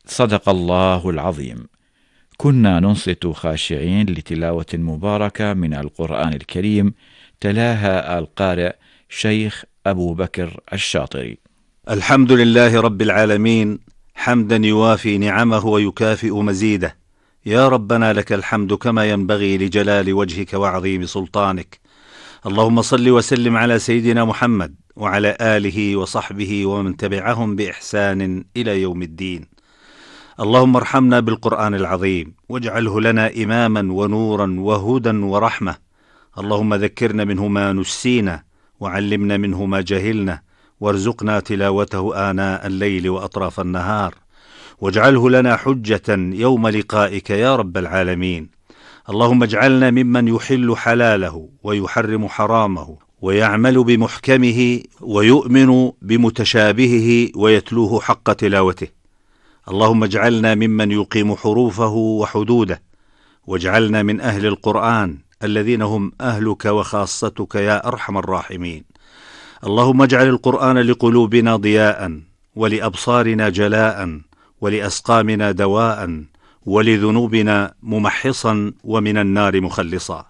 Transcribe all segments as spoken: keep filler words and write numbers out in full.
صدق الله العظيم. كنا ننصت خاشعين لتلاوة مباركة من القرآن الكريم تلاها القارئ شيخ أبو بكر الشاطري. الحمد لله رب العالمين، حمدا يوافي نعمه ويكافئ مزيده. يا ربنا لك الحمد كما ينبغي لجلال وجهك وعظيم سلطانك. اللهم صل وسلم على سيدنا محمد وعلى آله وصحبه ومن تبعهم بإحسان إلى يوم الدين. اللهم ارحمنا بالقرآن العظيم واجعله لنا إماما ونورا وهدى ورحمة. اللهم ذكرنا منه ما نسينا وعلمنا منه ما جهلنا، وارزقنا تلاوته آناء الليل وأطراف النهار، واجعله لنا حجة يوم لقائك يا رب العالمين. اللهم اجعلنا ممن يحل حلاله ويحرم حرامه ويعمل بمحكمه ويؤمن بمتشابهه ويتلوه حق تلاوته. اللهم اجعلنا ممن يقيم حروفه وحدوده، واجعلنا من أهل القرآن الذين هم أهلك وخاصتك يا أرحم الراحمين. اللهم اجعل القرآن لقلوبنا ضياء، ولأبصارنا جلاء، ولأسقامنا دواء، ولذنوبنا ممحصا، ومن النار مخلصا.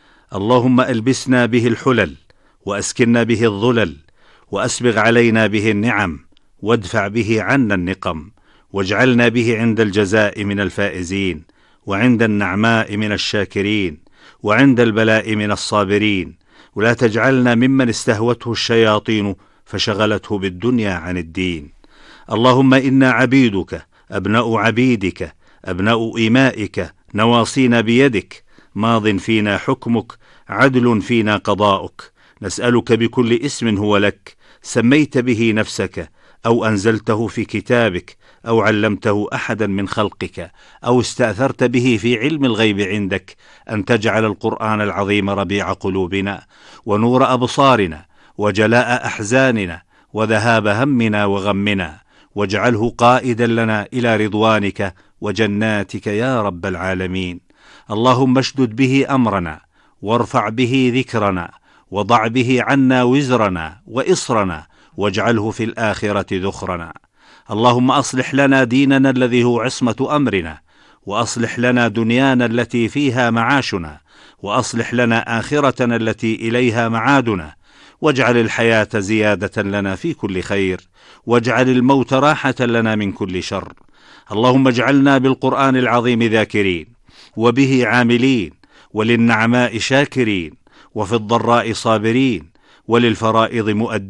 اللهم ألبسنا به الحلل، وأسكننا به الظلل، وأسبغ علينا به النعم، وادفع به عنا النقم، واجعلنا به عند الجزاء من الفائزين، وعند النعماء من الشاكرين، وعند البلاء من الصابرين. ولا تجعلنا ممن استهوته الشياطين فشغلته بالدنيا عن الدين. اللهم إنا عبيدك أبناء عبيدك أبناء إمائك، نواصينا بيدك، ماض فينا حكمك، عدل فينا قضاؤك. نسألك بكل اسم هو لك سميت به نفسك، أو أنزلته في كتابك، أو علمته أحدا من خلقك، أو استأثرت به في علم الغيب عندك، أن تجعل القرآن العظيم ربيع قلوبنا، ونور أبصارنا، وجلاء أحزاننا، وذهاب همنا وغمنا، واجعله قائدا لنا إلى رضوانك وجناتك يا رب العالمين. اللهم اشدد به أمرنا، وارفع به ذكرنا، وضع به عنا وزرنا وإصرنا، واجعله في الآخرة ذخرنا. اللهم أصلح لنا ديننا الذي هو عصمة أمرنا، وأصلح لنا دنيانا التي فيها معاشنا، وأصلح لنا آخرتنا التي إليها معادنا، واجعل الحياة زيادة لنا في كل خير، واجعل الموت راحة لنا من كل شر. اللهم اجعلنا بالقرآن العظيم ذاكرين، وبه عاملين، وللنعماء شاكرين، وفي الضراء صابرين، وللفرائض مؤدين